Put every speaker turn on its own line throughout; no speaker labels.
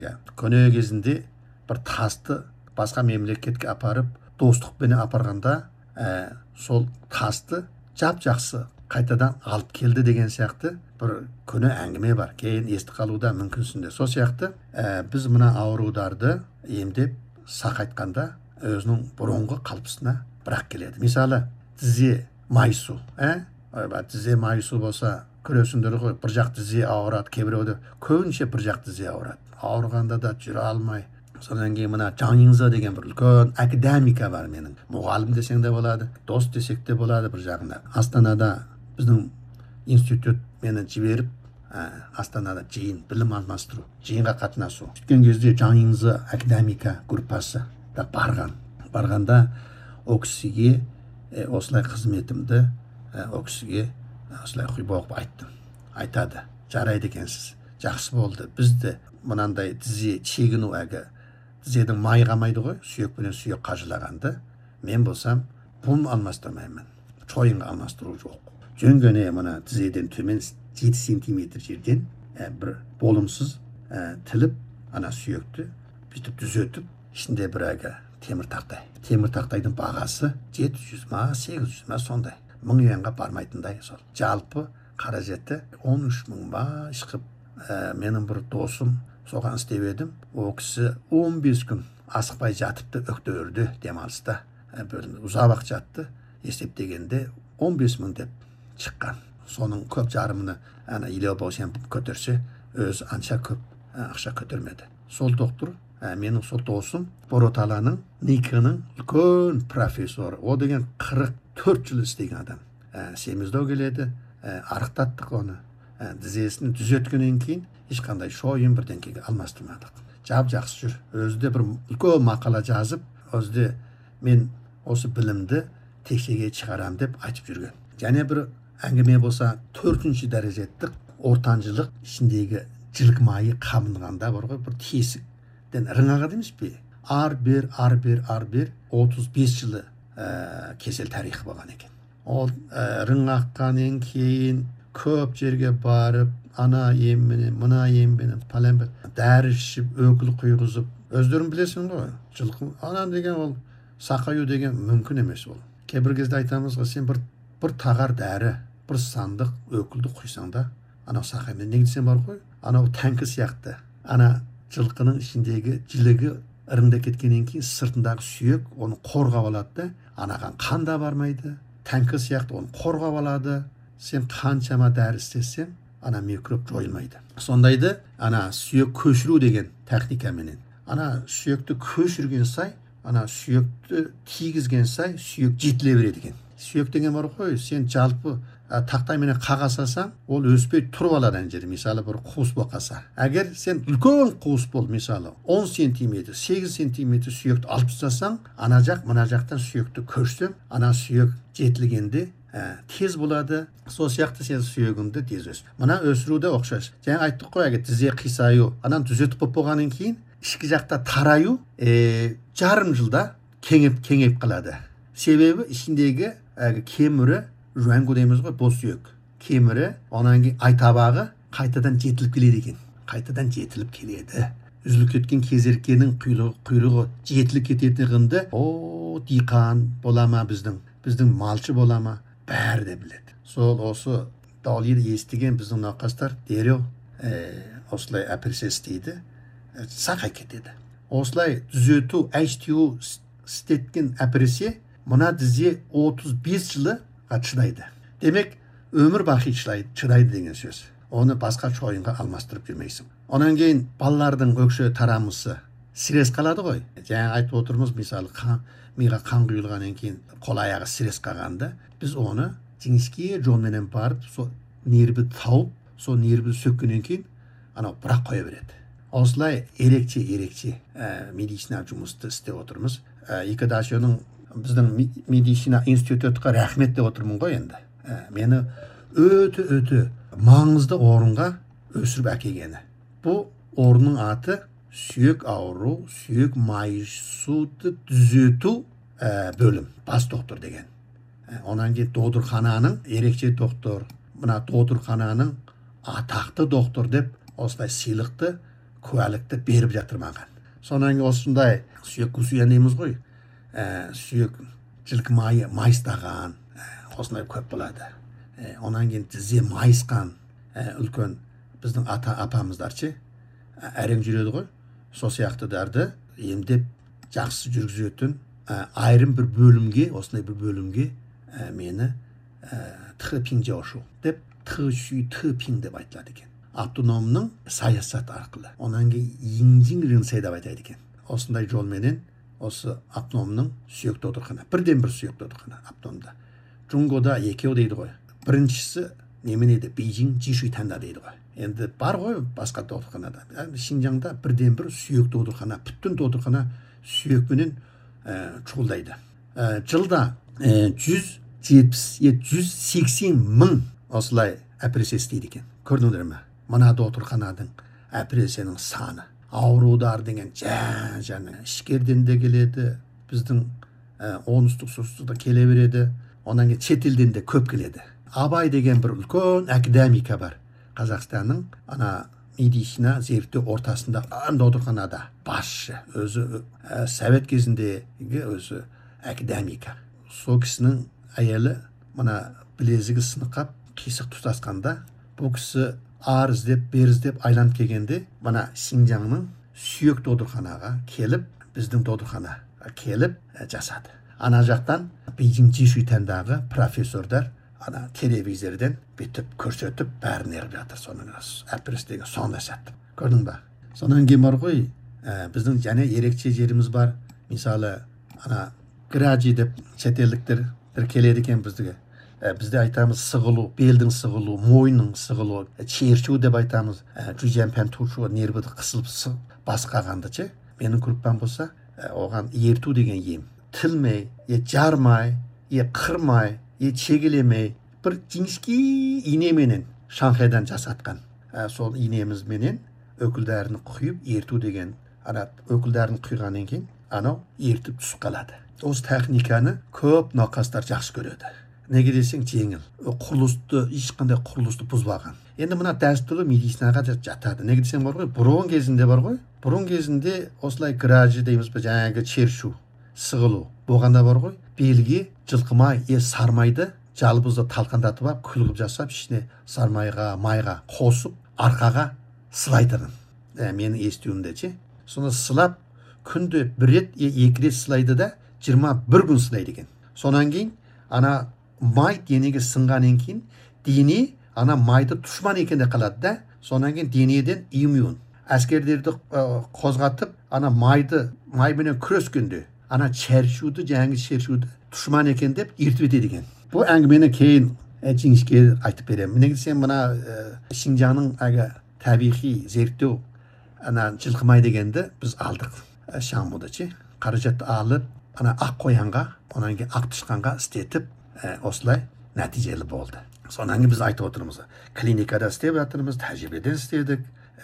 Көне кезінде бір тасты басқа мемлекетке апарып, достықпен апарғанда, сол тасты жап-жақсы қайтадан алып келді деген сияқты бір көне әңгіме бар. Кейін естіп қалуда мүмкінсінде. Сол сияқты біз мына аурударды емдеп сақайтқанда өзінің бұрынғы қалпысына бірақ келеді. Мысалы, тізе майысу, тізе майысу болса, көресіңдер ғой, бір жақ тізе ауырады, кейбіреуде көбінше бір жақ тізе ауырады. Ауырғанда да жүре алмай. Содан кейін мына Жаңыңза деген бір үлкен академика бар менің. Мұғалім десең де болады, дос десек те болады бір жағында. Астанада біздің институт мені жіберіп, Астанада жиын, білім алмастыру, жиынға қатынасу. Сөйткен кезде Жаңыңза академика группасы да барғанда о кісіге осылай қызметімді о кісіге осылай құйбоғып айттым. Айтады, жарайды екенсіз, жақсы болды. Бізді мынандай тізе шегіну тізедің май қамайды ғой, сүйек пенен сүйек қажылағанды, мен болсам бұм алмастырмаймын, чойынға алмастыру жоқ. Жөнгене мына тізеден төмен 7 сантиметр жерден бір болымсыз тіліп, ана сүйекті бүйтіп түзетіп, ішінде бір темір тақтай. Темір тақтайдың бағасы 700 ма, 800 ма сондай. 1000 юанға бармайтындай сол. Жалпы қаражеті 13 000 ба ішқып, менің бір досым соған істеп едім. О кісі 15 күн асықпай жатыпты, өктөрді демалыста. Ұзақ жатты. Есептегенде 15 000 деп шыққан. Соның көп жарымыны илеу болсен көтерсе, өз анша көп ақша көтермеді. Сол доктор, менің сол досым Бороталаның Никаның үлкен профессор. О деген 44 жыл істеген адам. Семіздеу келеді, арықтаттық оны. Тізесін түзеткеннен кейін ешқандай шойын бірдеңкеге алмастырмадық. Жақсы жүр. Өзде бір үлкен мақала жазып, өзде мен осы білімді текшеге шығарам деп айтып жүрген. Және бір әңгіме болса, 4-ші дәрежеттік ортаншылық ішіндегі жылқы майы қабынғанда бар ғой, бір тесіктен рыңаға дейміз бе? Ар бер 35 жылы кесел тарихы болған екен. Ол рыңаққаннан кейін көп жерге барып, ана емменен, мына емменен, пәлен дәрі ішіп, өкіл құйғызып, өздерің білесің ғой, жылқы, ана деген ол сақаю деген мүмкін емес ол. Кейбір кезде айтамыз ғой, сен бір тағар дәрі, бір сандық өкілді құйсаң да, анау сақаймен негдесен бар ғой, анау тәңкі сияқты, ана жылқының ішіндегі жілігі ырыңда кеткеннен кейін сыртындағы сүйек оны қорғап алады да, анаған қан да бармайды, тәңкі сияқты оны қорғап алады. Сен қаншама дәрі істесең, ана микроб жойылмайды. Сондайды, ана сүйек көшіру деген техникаменен. Ана сүйекті көшірген сай, ана сүйекті тигізген сай, сүйек жетіле береді екен. Сүйек деген бар ғой, сен жалпы тақтайменен қағасасаң, ол өспей тұрып алады ана жері. Мысалы, бір қуыс боқаса. Әгер сен үлкен қуыс бол, мысалы, 10 сантиметр, 8 сантиметр сүйекті алып тастасаң, ана жақ, мына жақтан сүйекті көшсең, ана сүйек жетілгенде тез болады. Сол сияқты сен сүйегіңді тез өс. Мына өсіруде оқшаш. Жаңа айттық қой, әгер тізе қисаю, анан түзетіп болғаннан кейін, ішкі жақта тараю жарым жылда кеңеп қалады. Себебі ішіндегі кемірі, жуангу дейміз ғой, бос сүйек. Кемірі, онан кейін айтабағы қайтадан жетіліп келеді екен. Қайтадан жетіліп келеді. Үзіліп кеткен кезеркенің құйрығы жетіліп кететініңді, диқан болама біздің малшы болама, бәрі де біледі. Сол осы далиды естіген біздің науқастар дереу осылай операция істейді, сақай кетеді. Осылай түзету, HTU істеткен операция мына тізе 35 жылы шыдайды. Демек, өмір бақи шыдайды деген сөз. Оны басқа шойынға алмастырып жүрмейсің. Онан кейін балалардың өкше тарамысы сирес қалады ғой. Жаңа айтып отырмыз, мысалы, миға қан құйылғаннан кейін қол аяғы сирес қалғанда, біз оны жіңішке жолменен барып, сол нерві тауып, сол нерві сөккеннен кейін анау бірақ қоя береді. Осылай ерекше медицина жұмысты істеп отырмыз. Екадашының біздің медицина институтқа рахмет деп отырмын ғой енді. Мені өте маңызды орынға өсіріп әкелгені. Бұл орынның аты сүйек ауру, сүйек майысуды түзету бөлім, бас доктор деген. Онан кейін додырхананың ерекше доктор, мына додырхананың атақты доктор деп осылай сыйлықты куәлікті беріп жатыр маған. Сонан кейін осындай сүйек кусуян дейміз ғой. Сүйек жылқы майы майыстаған, осындай көп болады. Онан кейін тізе майысқан үлкен біздің ата апамыздарчы әрең жүреді ғой. Сол сияқтыларды емдеп жақсы жүргізетін айрым бір бөлімге, осындай бір бөлімге мені тыпин жошу деп тышүй тыпин деп айтылады екен. Автономның саясат арқылы. Онан кейін инжин рынсай деп айтады екен. Осындай жолменен осы автономның сүйекті отырқаны. Бірден бір сүйекті отырқаны автономда. Джунгода екеу дейді ғой. Біріншісі немен еді? Бейжің Жишуй танда дейді ғой. Енді бар ғой басқа отырқанада. Шинжаңда бірден бір сүйекті отырқана, бүттін отырқана сүйекменен чуылдайды. Жылда 180 мың осылай операция істейді екен. Көрдіңдер ме? Мынада отырқанадың операцияның саны. Аурудар деген жаңа ішкерден де келеді, біздің оңтүстік солтүстікте келе береді, онан кейін шетелден де көп келеді. Абай деген бір үлкен академика бар. Қазақстанның ана медицина зерттеу ортасында анда отырқанада басшы, өзі совет кезіндегі өзі академика. Сол кісінің әйелі мына білезігі сынықап қисық тұтасқанда, бұл кісі ар іздеп, бер іздеп айланып келгенде, мына Шинжаңның сүйек додырханаға келіп, біздің додырханаға келіп жасады. Ана жақтан Бейжің Жишуй тандағы профессордар ана телевизорден бүйтіп көрсетіп бәрін еріп жатыр. Соның операцияға сон жасады. Көрдің ба? Сонан кейін бар ғой, біздің және ерекше жеріміз бар. Мысалы, ана граджи деп шетелдіктер келеді екен біздіге. Бізде айтамыз сығылу, белдің сығылу, мойның сығылу, чершу деп айтамыз. Жүземпен тушу, нервіді қысылып басқағанды че. Менің күріппен болса, оған ерту деген ем. Тілмей, жармай, қырмай, чегелемей, бір жіңішке инеменен Шанхайдан жасатқан. Сол инемізменен өкілдерін құйып, ерту деген, өкілдерін құйғаннан кейін, анау ертіп түсіп қалады. Осы техниканы көп науқастар жақсы көреді. Неге десең жеңіл. Құрылысты, ешқандай құрылысты бұзбаған. Енді мына дәстүрлі медицинаға жатады. Неге десең бар ғой, бұрын кезінде бар ғой. Бұрын кезінде осылай гражи дейміз бе, жаңағы чершу, сығылу болғанда бар ғой. Белге жылқымай, сармайды жалбызды талқандатып алып, күлгіп жасап, ішіне сармайға, майға қосып, арқаға сылайтырын. Менің естуімде че. Соны сылап, күнде бір рет, екі рет сылайды да, 21 күн сылайды екен. Сонан кейін, ана май денеге сынғаннан кейін, дене ана майды тұшман екенде қалады да, сонан кейін денеден иммун. Әскердерді қозғатып, ана майменен күрескенде, ана чершуды, жаңғы чершуды тұшман екен деп ертіп етеді екен. Бұл әңгімені кейін жіңішке айтып беремін. Неге десем, мына Шинжаңның табиғи зерттеу ана жылқы май дегенді біз алдық. Шамбуда че, қаражатты алып, ана ақ қоянға, онан кейін ақ тышқанға істетіп, осылай нәтижелі болды. Сонан кейін біз айтып отырмыз. Клиникада істеп жатырмыз, тәжірибеден істедік,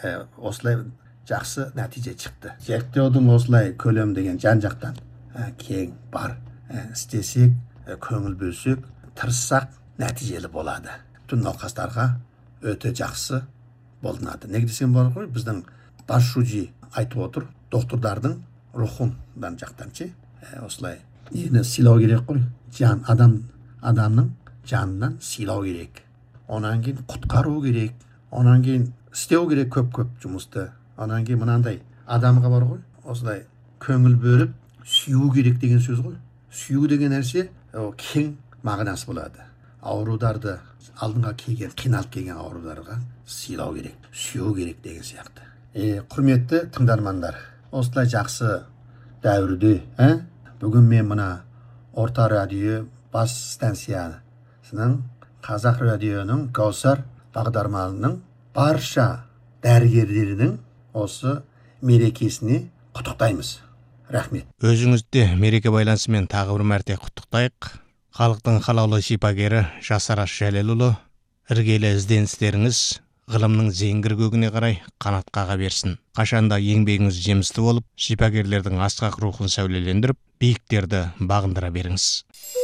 осылай жақсы нәтиже шықты. Зерттеудің осылай көлем деген жан-жақтан кең бар. Істесек, көңіл бөлсек, тырыссақ нәтижелі болады. Түн науқастарға өте жақсы болынады. Неге десем бар ғой, біздің Башужи айтып отыр, доктордардың рухындан жақтан че, осылай нені сыйлау керек қой, адамның жанынан сыйлау керек. Онан кейін құтқару керек, онан кейін істеу керек көп жұмысты. Онан кейін мынандай адамға бар ғой, осылай көңіл бөліп сүю керек деген сөз ғой. Сүю деген нәрсе кең мағынасы болады. Аурударды алдыңға келген, қиналып келген аурударға сыйлау керек, сүю керек деген сияқты. Құрметті тыңдармандар, осылай жақсы дәуірде, бүгін мен мына Орта радио бас станциясының Қазақ радионың Каусар бағдарламасының барша дәрігерлерінің осы мерекесіне құттықтаймыз. Рахмет.
Өзіңізде мереке байланысымен тағы бір мәрте құттықтайық. Халықтың қалаулы шипагері Жасараш Жәлелұлы, іргелі ізденістеріңіз ғылымның зеңгір көгіне қарай қанат қаға берсін. Қашанда еңбегіңіз жемісті болып, шипагерлердің асқақ рухын сәулелендіріп, биіктерді бағындыра беріңіз.